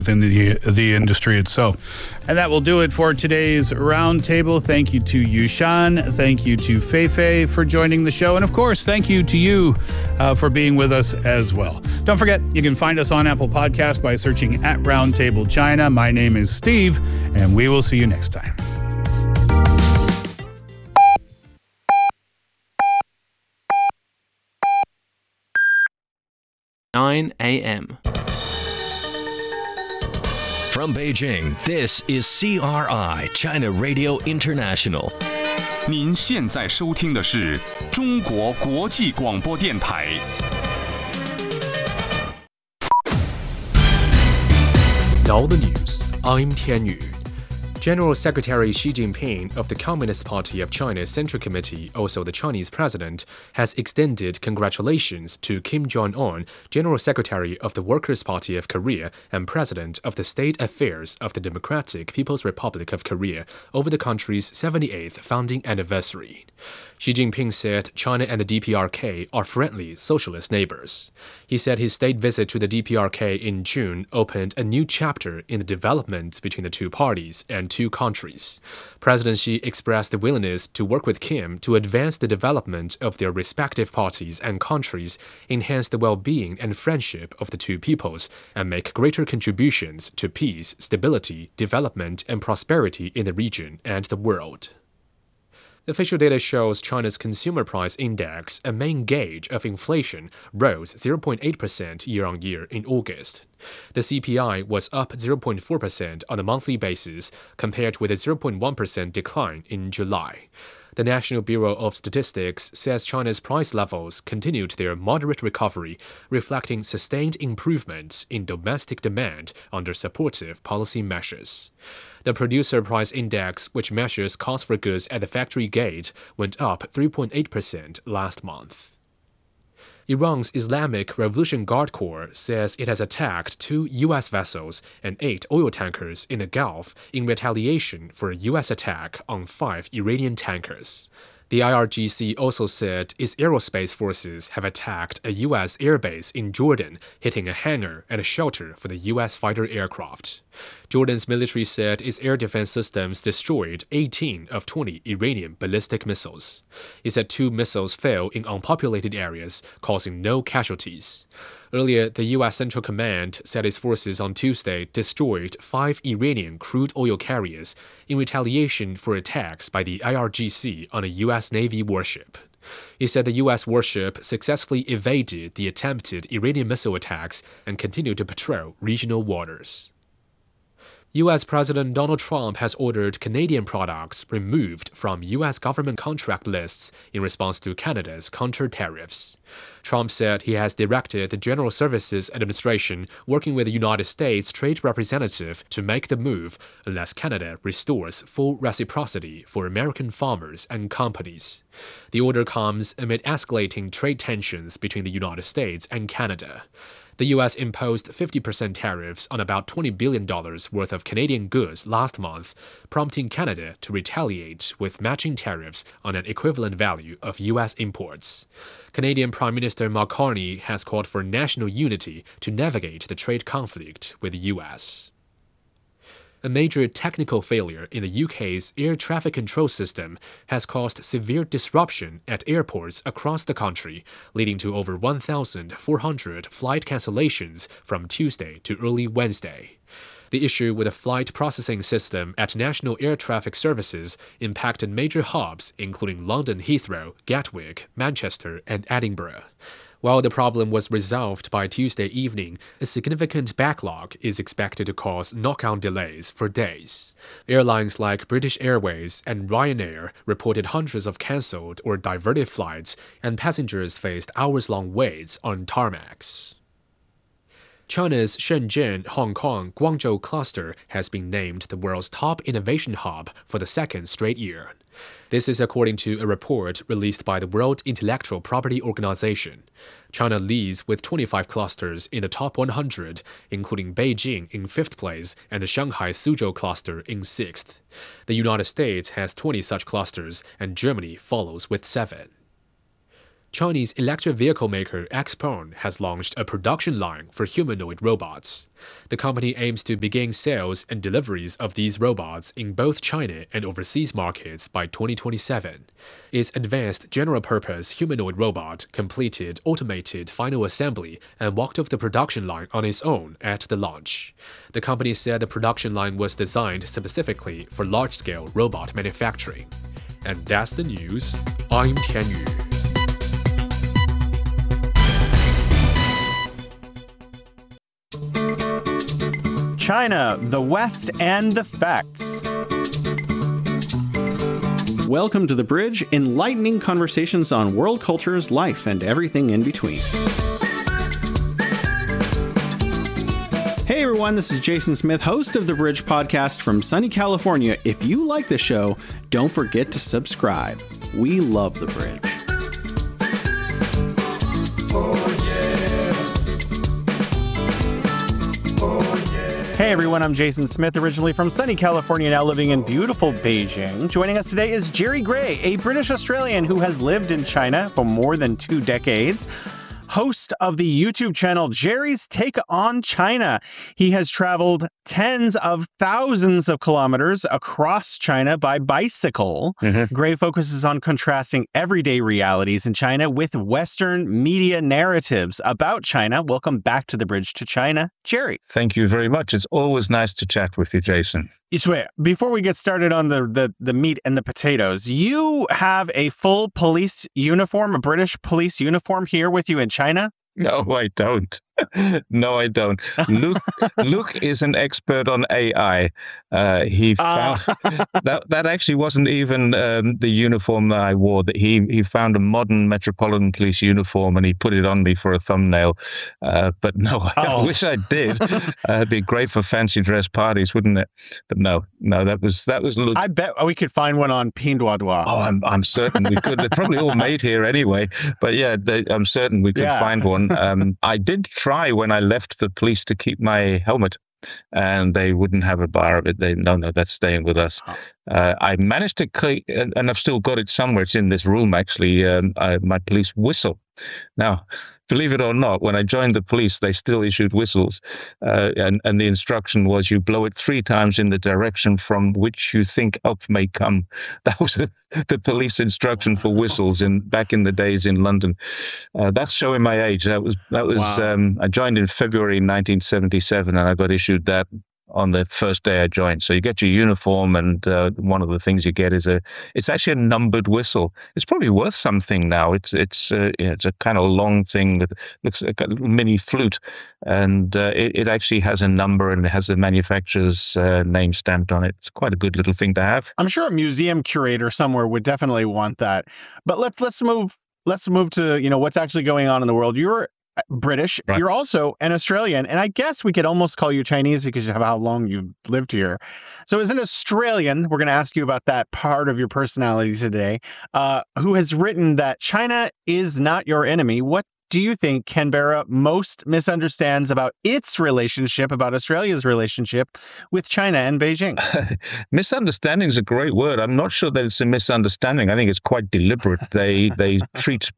within the industry itself. And that will do it for today's roundtable. Thank you to Yushan. Thank you to Feifei for joining the show. And of course, thank you to you for being with us as well. Don't forget, you can find us on Apple Podcasts by searching at Roundtable China. My name is Steve, and we will see you next time. a.m. From Beijing, this is CRI, China Radio International. 您现在收听的是中国国际广播电台。 Now the news. I'm Tian Yu. General Secretary Xi Jinping of the Communist Party of China's Central Committee, also the Chinese president, has extended congratulations to Kim Jong-un, General Secretary of the Workers' Party of Korea and President of the State Affairs of the Democratic People's Republic of Korea, over the country's 78th founding anniversary. Xi Jinping said China and the DPRK are friendly socialist neighbors. He said his state visit to the DPRK in June opened a new chapter in the development between the two parties and two countries. President Xi expressed the willingness to work with Kim to advance the development of their respective parties and countries, enhance the well-being and friendship of the two peoples, and make greater contributions to peace, stability, development, and prosperity in the region and the world. Official data shows China's Consumer Price Index, a main gauge of inflation, rose 0.8% year-on-year in August. The CPI was up 0.4% on a monthly basis, compared with a 0.1% decline in July. The National Bureau of Statistics says China's price levels continued their moderate recovery, reflecting sustained improvements in domestic demand under supportive policy measures. The Producer Price Index, which measures cost for goods at the factory gate, went up 3.8% last month. Iran's Islamic Revolution Guard Corps says it has attacked 2 U.S. vessels and 8 oil tankers in the Gulf in retaliation for a U.S. attack on 5 Iranian tankers. The IRGC also said its aerospace forces have attacked a U.S. airbase in Jordan, hitting a hangar and a shelter for the U.S. fighter aircraft. Jordan's military said its air defense systems destroyed 18 of 20 Iranian ballistic missiles. It said 2 missiles fell in unpopulated areas, causing no casualties. Earlier, the U.S. Central Command said its forces on Tuesday destroyed 5 Iranian crude oil carriers in retaliation for attacks by the IRGC on a U.S. Navy warship. It said the U.S. warship successfully evaded the attempted Iranian missile attacks and continued to patrol regional waters. U.S. President Donald Trump has ordered Canadian products removed from U.S. government contract lists in response to Canada's counter-tariffs. Trump said he has directed the General Services Administration working with the United States Trade Representative to make the move unless Canada restores full reciprocity for American farmers and companies. The order comes amid escalating trade tensions between the United States and Canada. The U.S. imposed 50% tariffs on about $20 billion worth of Canadian goods last month, prompting Canada to retaliate with matching tariffs on an equivalent value of U.S. imports. Canadian Prime Minister Mark Carney has called for national unity to navigate the trade conflict with the U.S. A major technical failure in the UK's air traffic control system has caused severe disruption at airports across the country, leading to over 1,400 flight cancellations from Tuesday to early Wednesday. The issue with the flight processing system at National Air Traffic Services impacted major hubs including London Heathrow, Gatwick, Manchester, and Edinburgh. While the problem was resolved by Tuesday evening, a significant backlog is expected to cause knock-on delays for days. Airlines like British Airways and Ryanair reported hundreds of cancelled or diverted flights, and passengers faced hours-long waits on tarmacs. China's Shenzhen-Hong Kong-Guangzhou cluster has been named the world's top innovation hub for the second straight year. This is according to a report released by the World Intellectual Property Organization. China leads with 25 clusters in the top 100, including Beijing in 5th place and the Shanghai Suzhou cluster in 6th. The United States has 20 such clusters, and Germany follows with 7. Chinese electric vehicle maker XPeng has launched a production line for humanoid robots. The company aims to begin sales and deliveries of these robots in both China and overseas markets by 2027. Its advanced general-purpose humanoid robot completed automated final assembly and walked off the production line on its own at the launch. The company said the production line was designed specifically for large-scale robot manufacturing. And that's the news. I'm Tian Yu. China, the West, and the facts. Welcome to The Bridge, enlightening conversations on world cultures, life, and everything in between. Hey everyone, this is Jason Smith, host of The Bridge podcast from sunny California. If you like the show, don't forget to subscribe. We love The Bridge. Hey everyone, I'm Jason Smith, originally from sunny California, now living in beautiful Beijing. Joining us today is Jerry Gray, a British Australian who has lived in China for more than 2 decades. Host of the YouTube channel Jerry's Take on China. He has traveled tens of thousands of kilometers across China by bicycle. Gray focuses on contrasting everyday realities in China with Western media narratives about China. Welcome back to The Bridge to China, Jerry. Thank you very much. It's always nice to chat with you, Jason. Before we get started on the meat and the potatoes, you have a full police uniform, a British police uniform here with you in China? No, I don't. No, I don't. Luke is an expert on AI. He found that actually wasn't even the uniform that I wore. That he found a modern Metropolitan Police uniform and he put it on me for a thumbnail. But no, I wish I did. It'd be great for fancy dress parties, wouldn't it? But no, that was Luke. I bet we could find one on Pinduoduo. Oh, I'm certain we could. They're probably all made here anyway. But yeah, I'm certain we could find one. I did try when I left the police to keep my helmet, and they wouldn't have a bar of it. No, that's staying with us. I managed to keep, and I've still got it somewhere. It's in this room, actually, my police whistle. Now, believe it or not, when I joined the police, they still issued whistles. And the instruction was you blow it 3 times in the direction from which you think help may come. That was the police instruction for whistles back in the days in London. That's showing my age. That was. Wow. I joined in February 1977, and I got issued that on the first day I joined. So you get your uniform, and one of the things you get is it's actually a numbered whistle. It's probably worth something now. It's a kind of long thing that looks like a little mini flute, and it actually has a number and it has the manufacturer's name stamped on it. It's quite a good little thing to have. I'm sure a museum curator somewhere would definitely want that. But let's move to what's actually going on in the world. You're British. Right. You're also an Australian, and I guess we could almost call you Chinese because of how long you've lived here. So as an Australian, we're going to ask you about that part of your personality today, who has written that China is not your enemy. What do you think Canberra most misunderstands about its relationship, about Australia's relationship with China and Beijing? Misunderstanding is a great word. I'm not sure that it's a misunderstanding. I think it's quite deliberate. They treat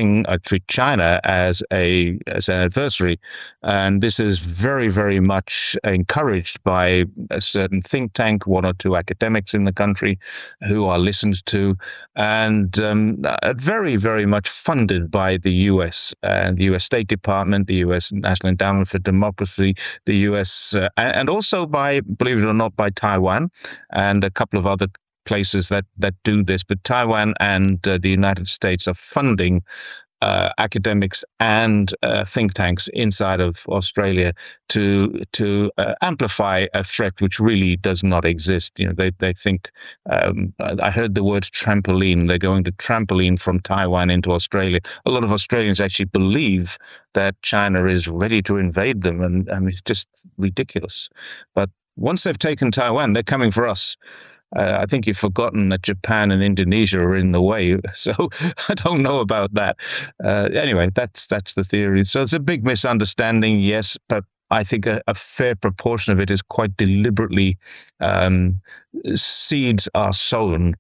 China as an adversary, and this is very, very much encouraged by a certain think tank, 1 or 2 academics in the country who are listened to, and very, very much funded by the US. And the U.S. State Department, the U.S. National Endowment for Democracy, the U.S., and also by, believe it or not, by Taiwan and a couple of other places that do this. But Taiwan and the United States are funding academics and think tanks inside of Australia to amplify a threat which really does not exist. They think, I heard the word trampoline. They're going to trampoline from Taiwan into Australia. A lot of Australians actually believe that China is ready to invade them, and it's just ridiculous. But once they've taken Taiwan, they're coming for us. I think you've forgotten that Japan and Indonesia are in the way, so I don't know about that. Anyway, that's the theory. So it's a big misunderstanding, yes, but I think a fair proportion of it is quite deliberately seeds are sown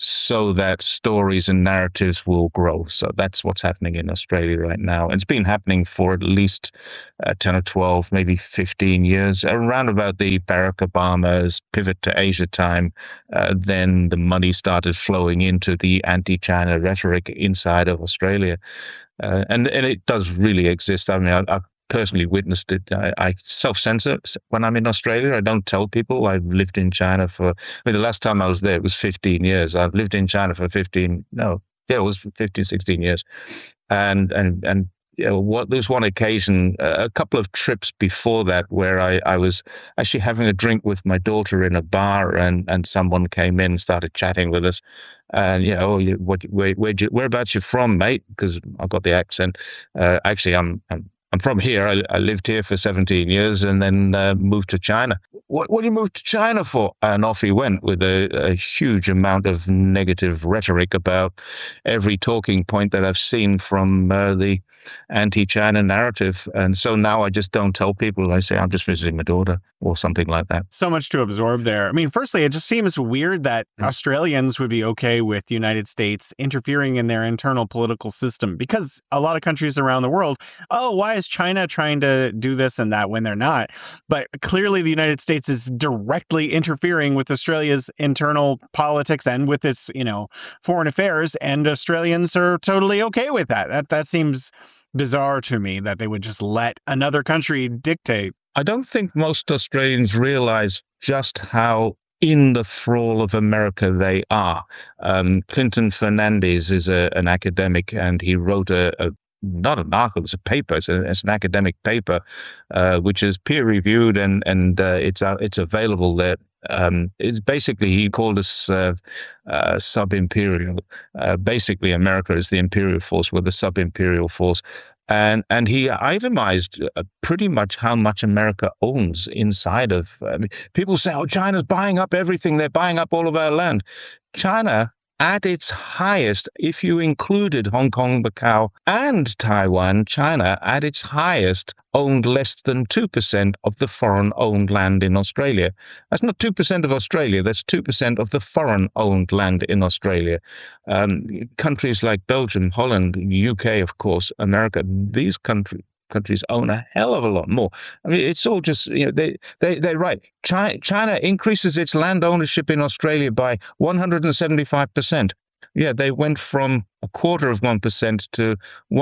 so that stories and narratives will grow. So that's what's happening in Australia right now. And it's been happening for at least 10 or 12, maybe 15 years, around about the Barack Obama's pivot to Asia time. Then the money started flowing into the anti-China rhetoric inside of Australia. And it does really exist. I mean, I've personally witnessed it. I self-censor when I'm in Australia. I don't tell people I've lived in China the last time I was there, it was 15 years. I've lived in China for it was 15, 16 years. And there's one occasion, a couple of trips before that, where I was actually having a drink with my daughter in a bar, and someone came in and started chatting with us. And whereabouts you from, mate? Because I've got the accent. Actually, I'm from here. I lived here for 17 years and then moved to China. What do you move to China for? And off he went with a huge amount of negative rhetoric about every talking point that I've seen from the anti-China narrative. And so now I just don't tell people. I say, I'm just visiting my daughter or something like that. So much to absorb there. I mean, firstly, it just seems weird that Australians would be okay with the United States interfering in their internal political system, because a lot of countries around the world, why is China trying to do this and that when they're not? But clearly the United States is directly interfering with Australia's internal politics and with its, foreign affairs, and Australians are totally okay with that. That seems bizarre to me, that they would just let another country dictate. I don't think most Australians realize just how in the thrall of America they are. Clinton Fernandez is an academic, and he wrote not an article, it's a paper. It's an academic paper, which is peer reviewed, and it's available there. It's basically, he called us sub-imperial. Basically, America is the imperial force, we're the sub-imperial force. And he itemized pretty much how much America owns inside of. People say, China's buying up everything. They're buying up all of our land. China, at its highest, if you included Hong Kong, Macau, and Taiwan, China, at its highest, owned less than 2% of the foreign-owned land in Australia. That's not 2% of Australia, that's 2% of the foreign-owned land in Australia. Countries like Belgium, Holland, UK, of course, America, these countries own a hell of a lot more. I mean, it's all just, they're right. China increases its land ownership in Australia by 175%. Yeah, they went from 0.25% to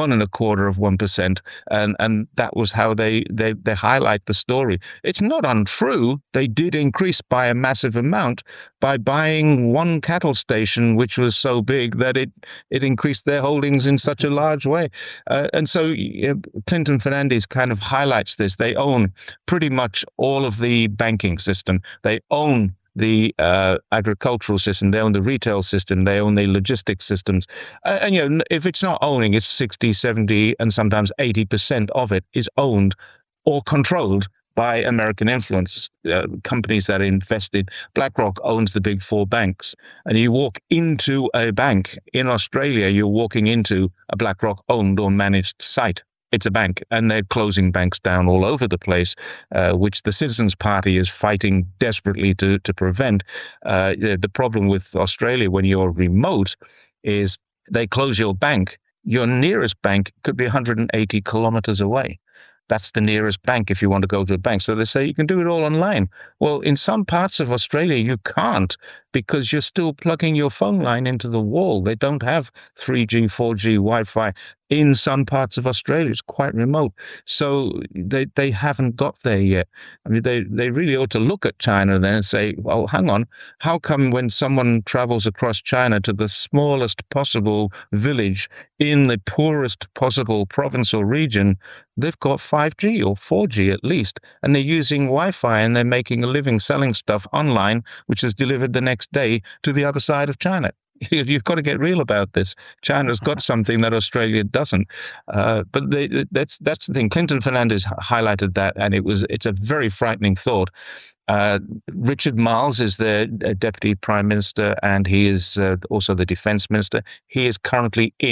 1.25%, and that was how they highlight the story. It's not untrue. They did increase by a massive amount by buying one cattle station, which was so big that it increased their holdings in such a large way. And so Clinton Fernandez kind of highlights this. They own pretty much all of the banking system. They own the agricultural system, they own the retail system, they own the logistics systems. And if it's not owning, it's 60, 70, and sometimes 80% of it is owned or controlled by American influence, companies that invested. BlackRock owns the big four banks. And you walk into a bank in Australia, you're walking into a BlackRock owned or managed site. It's a bank, and they're closing banks down all over the place, which the Citizens Party is fighting desperately to prevent. The problem with Australia when you're remote is they close your bank. Your nearest bank could be 180 kilometers away. That's the nearest bank if you want to go to a bank. So they say you can do it all online. Well, in some parts of Australia, you can't, because you're still plugging your phone line into the wall. They don't have 3G, 4G, Wi-Fi. In some parts of Australia, it's quite remote. So they haven't got there yet. I mean, they really ought to look at China then and say, well, hang on, how come when someone travels across China to the smallest possible village in the poorest possible province or region, they've got 5G or 4G at least, and they're using Wi-Fi, and they're making a living selling stuff online, which is delivered the next day to the other side of China. You've got to get real about this. China's got something that Australia doesn't. But that's the thing. Clinton Fernandez highlighted that, and it's a very frightening thought. Richard Marles is the Deputy Prime Minister, and he is also the Defence Minister. He is currently in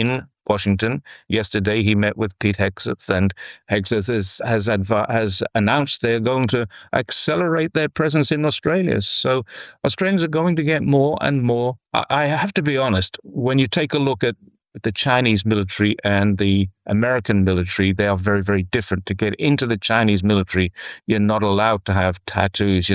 Washington. Yesterday, he met with Pete Hegseth, and Hegseth has announced they're going to accelerate their presence in Australia. So Australians are going to get more and more. I have to be honest, when you take a look at the Chinese military and the American military, they are very, very different. To get into the Chinese military, you're not allowed to have tattoos.